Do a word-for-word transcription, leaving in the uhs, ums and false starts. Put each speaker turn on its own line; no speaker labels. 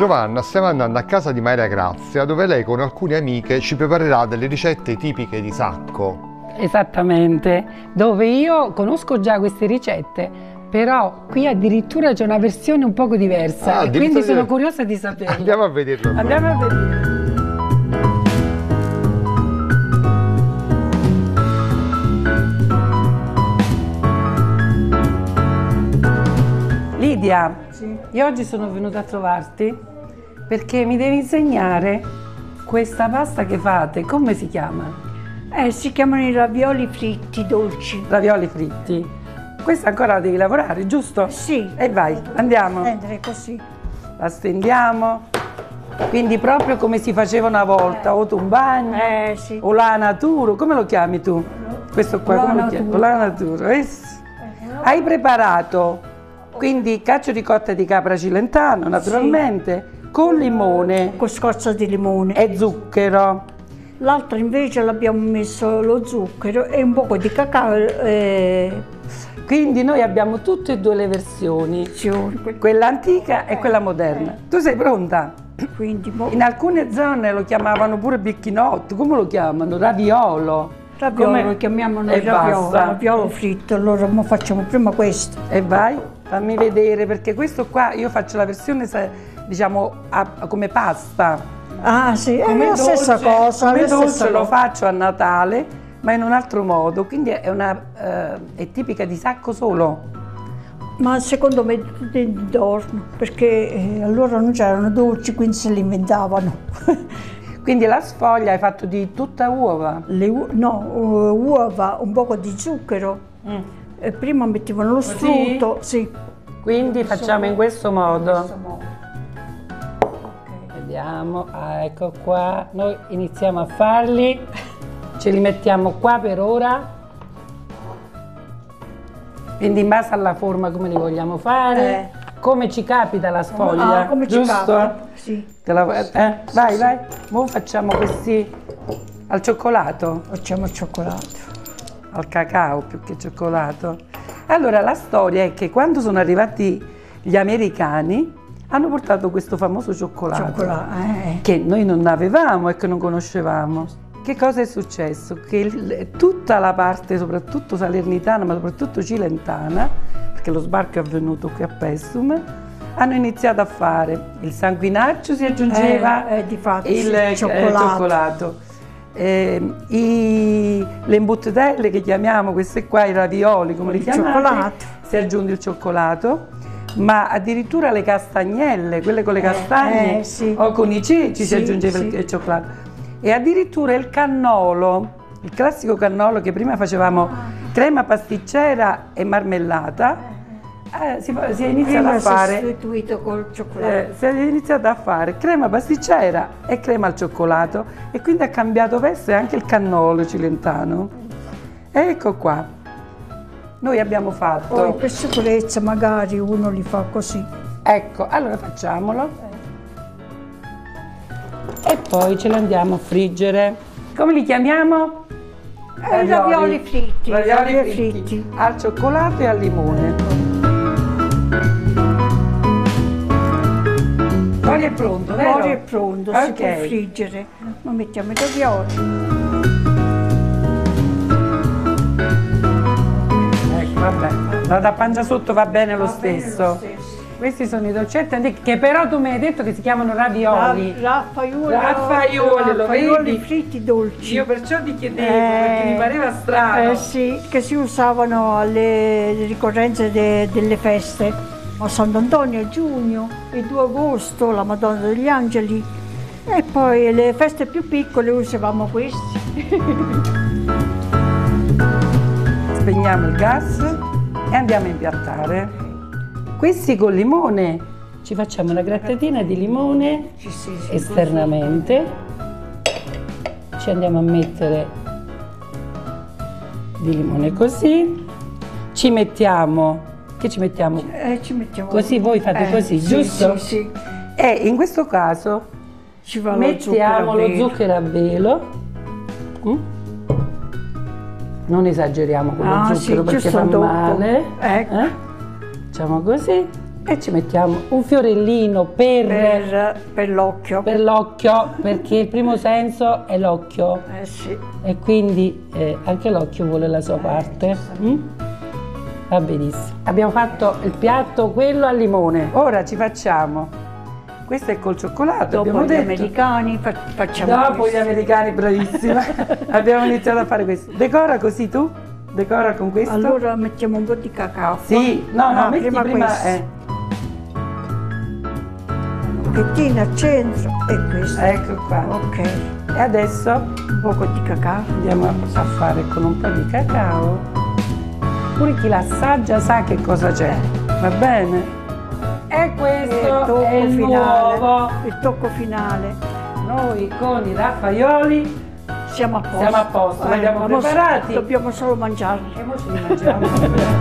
Giovanna, stiamo andando a casa di Maria Grazia, dove lei con alcune amiche ci preparerà delle ricette tipiche di Sacco.
Esattamente, dove io conosco già queste ricette, però qui addirittura c'è una versione un poco diversa
Ah,
e quindi
di...
sono curiosa di saperlo.
Andiamo a vederlo.
Andiamo a vedere. Lidia, sì. Io oggi sono venuta a trovarti perché mi devi insegnare questa pasta che fate, come si chiama?
Eh, si chiamano i ravioli fritti dolci.
Ravioli fritti. Questa ancora la devi lavorare, giusto?
Sì.
E vai, andiamo.
Prendere così.
La stendiamo. Quindi proprio come si faceva una volta, eh. o tumbagno,
eh, sì.
o la natura, come lo chiami tu? Questo qua,
la
come lo chiami? La natura. Eh. Hai preparato quindi cacio di cotta di capra cilentano, naturalmente, sì. con limone.
Con scorza di limone.
E zucchero.
L'altro invece l'abbiamo messo lo zucchero e un po' di cacao. Eh.
Quindi noi abbiamo tutte e due le versioni, quella antica e quella moderna. Tu sei pronta?
Quindi,
in alcune zone lo chiamavano pure bicchinotto, come lo chiamano? Raviolo.
Raviolo come... lo chiamiamo noi raviolo, raviolo fritto, allora facciamo prima questo.
E vai, fammi vedere, perché questo qua io faccio la versione, diciamo, a, come pasta.
Ah sì,
come
è la
dolce,
stessa cosa.
Come
dolce
dolce lo faccio a Natale, ma in un altro modo, quindi è, una, uh, è tipica di Sacco solo.
Ma secondo me di giorno, perché eh, allora non c'erano dolci, quindi se li inventavano.
Quindi la sfoglia hai fatto di tutta uova?
Le u no, uh, uova, un po' di zucchero. Mm. E prima mettevano lo strutto, sì.
Quindi facciamo in questo modo. In questo modo. Okay. Vediamo, ah, ecco qua, noi iniziamo a farli. Ce li mettiamo qua per ora, quindi in base alla forma come li vogliamo fare, eh. come ci capita la sfoglia,
ah, come
giusto?
Ci capita, sì.
La, eh? Vai, vai, ora facciamo questi al cioccolato.
Facciamo al cioccolato.
Al cacao più che cioccolato. Allora la storia è che quando sono arrivati gli americani hanno portato questo famoso cioccolato,
cioccolato eh.
che noi non avevamo e che non conoscevamo. Che cosa è successo? Che il, tutta la parte, soprattutto salernitana, ma soprattutto cilentana, perché lo sbarco è avvenuto qui a Paestum, hanno iniziato a fare il sanguinaccio, si aggiungeva
eh, eh, di fatto,
il
sì, cioccolato,
eh, cioccolato. Eh, i, le imbuttelle che chiamiamo, queste qua, i ravioli, come li chiamate,
cioccolato.
Si aggiunge il cioccolato, ma addirittura le castagnelle, quelle con le castagne,
eh, sì.
o con i ceci sì, si aggiungeva
sì.
il, il cioccolato. E addirittura il cannolo, il classico cannolo che prima facevamo crema pasticcera e marmellata, eh, si, si è iniziato a fare,
sostituito col cioccolato.
Eh, si è iniziato a fare crema pasticcera e crema al cioccolato e quindi ha cambiato veste anche il cannolo cilentano. Ecco qua, noi abbiamo fatto.
Poi per sicurezza magari uno li fa così.
Ecco, allora facciamolo. E poi ce li andiamo a friggere. Come li chiamiamo?
Eh, ravioli fritti.
Ravioli fritti. fritti. Al cioccolato e al limone. L'olio è pronto, vero?
L'olio è pronto, okay. Si può friggere. Lo mettiamo i ravioli.
Ecco, vabbè. La da pancia sotto va bene lo
va
stesso.
Bene lo stesso.
Questi sono i dolcetti antichi, che però tu mi hai detto che si chiamano ravioli.
Raffaioli.
Raffaioli, lo vedi?
Fritti dolci.
Io perciò ti chiedevo, eh, perché mi pareva strano.
Eh sì, che si usavano alle ricorrenze de, delle feste. A Sant'Antonio a giugno, il due agosto, la Madonna degli Angeli. E poi le feste più piccole usavamo questi.
Spegniamo il gas e andiamo a impiattare. Questi con limone, ci facciamo una grattatina di limone sì, sì, sì, esternamente, ci andiamo a mettere di limone così, ci mettiamo, che ci mettiamo?
Eh, ci mettiamo
così, voi fate
eh,
così,
sì,
giusto?
Sì, sì.
E in questo caso
ci va
mettiamo lo zucchero a velo, mm? Non esageriamo con lo
ah,
zucchero
sì,
perché fa
dopo.
male.
Ecco.
Eh? Facciamo così E ci mettiamo un fiorellino per,
per, per l'occhio.
per l'occhio, perché il primo senso è l'occhio.
Eh sì.
E quindi eh, anche l'occhio vuole la sua parte. Mm? Va benissimo. Abbiamo fatto il piatto, quello al limone. Ora ci facciamo. Questo è col cioccolato,
Dopo
abbiamo
gli
detto.
americani fa- facciamo
Dopo
questo.
gli americani, bravissima. Abbiamo iniziato a fare questo. Decora così tu? Decora con questo?
Allora mettiamo un po' di cacao.
Sì, no, no,
Ah,
metti prima,
questo.
eh.
Un pochettino al centro e questo.
Ecco qua.
Ok.
E adesso
Un poco di cacao.
andiamo a fare con un po' di cacao. Pure chi l'assaggia sa che cosa c'è, va bene? E questo
E il tocco
è il
finale.
nuovo.
Il tocco finale.
Noi con i rafaioli
Siamo a posto.
siamo a posto, li abbiamo
vamos-
preparati.
Dobbiamo solo mangiarli.
E ora ce li mangiamo.